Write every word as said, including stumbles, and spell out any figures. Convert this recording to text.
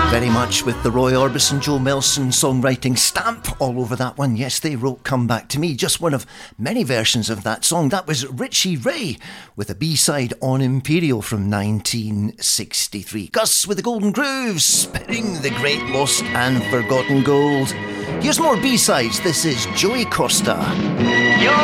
Very much with the Roy Orbison, Joe Melson songwriting stamp all over that one. Yes, they wrote Come Back to Me, just one of many versions of that song. That was Richie Ray with a B-side on Imperial from nineteen sixty-three. Gus with the Golden Grooves, spinning the great lost and forgotten gold. Here's more B-sides. This is Joey Costa.